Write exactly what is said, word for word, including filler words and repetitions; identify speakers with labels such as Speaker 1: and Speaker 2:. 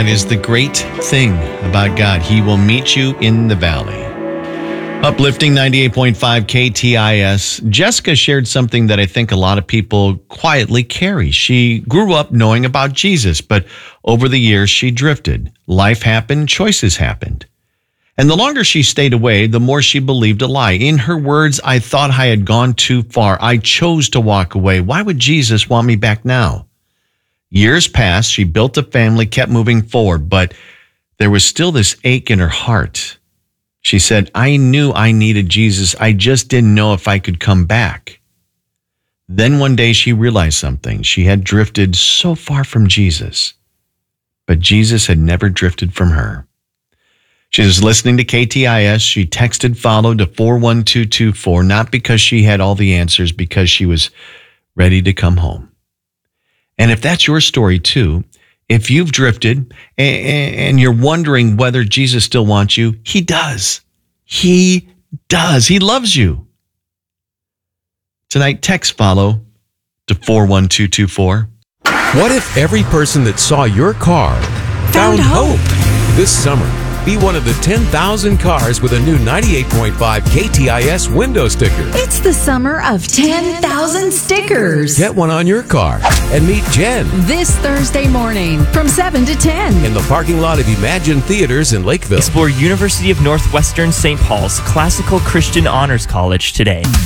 Speaker 1: that is the great thing about God. He will meet you in the valley. Uplifting ninety-eight point five K T I S. Jessica shared something that I think a lot of people quietly carry. She grew up knowing about Jesus, but over the years she drifted. Life happened, choices happened. And the longer she stayed away, the more she believed a lie. In her words, I thought I had gone too far. I chose to walk away. Why would Jesus want me back now? Years passed, she built a family, kept moving forward, but there was still this ache in her heart. She said, I knew I needed Jesus. I just didn't know if I could come back. Then one day she realized something. She had drifted so far from Jesus, but Jesus had never drifted from her. She was listening to K T I S. She texted follow to four one two two four, not because she had all the answers, because she was ready to come home. And if that's your story too, if you've drifted and you're wondering whether Jesus still wants you, he does. He does. He loves you. Tonight, text follow to four one two two four.
Speaker 2: What if every person that saw your car found, found hope? hope? This summer, be one of the ten thousand cars with a new ninety-eight point five K T I S window sticker.
Speaker 3: It's the summer of ten thousand stickers.
Speaker 2: Get one on your car and meet Jen
Speaker 3: this Thursday morning from seven to ten
Speaker 2: in the parking lot of Imagine Theaters in Lakeville.
Speaker 4: Explore University of Northwestern Saint Paul's Classical Christian Honors College today.